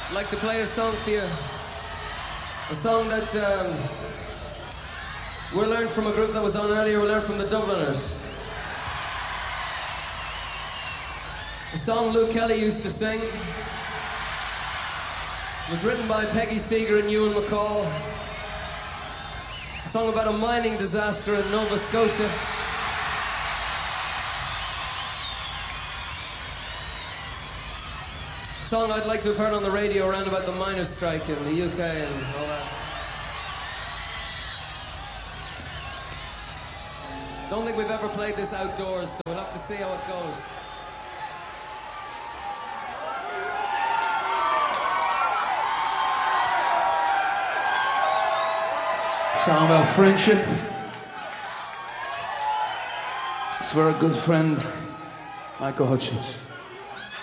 I'd like to play a song for you. A song that we learned from a group that was on earlier. We learned from the Dubliners. A song Lou Kelly used to sing. It was written by Peggy Seeger and Ewan McCall. A song about a mining disaster in Nova Scotia. A song I'd like to have heard on the radio around about the miners' strike in the UK and all that. Don't think we've ever played this outdoors, so we'll have to see how it goes. Song about friendship. It's for a good friend, Michael Hutchins.